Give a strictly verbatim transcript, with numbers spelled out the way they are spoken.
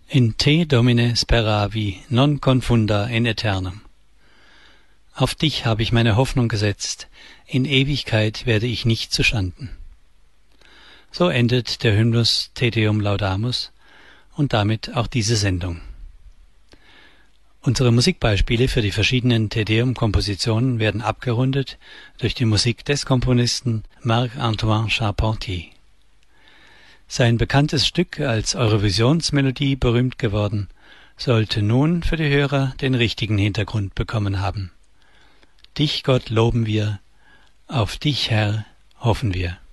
In te Domine speravi, non confunda in aeternum. Auf dich habe ich meine Hoffnung gesetzt, in Ewigkeit werde ich nicht zuschanden. So endet der Hymnus Te Deum Laudamus und damit auch diese Sendung. Unsere Musikbeispiele für die verschiedenen Te Deum-Kompositionen werden abgerundet durch die Musik des Komponisten Marc-Antoine Charpentier. Sein bekanntes Stück, als Eurovisionsmelodie berühmt geworden, sollte nun für die Hörer den richtigen Hintergrund bekommen haben. Dich, Gott, loben wir, auf dich, Herr, hoffen wir.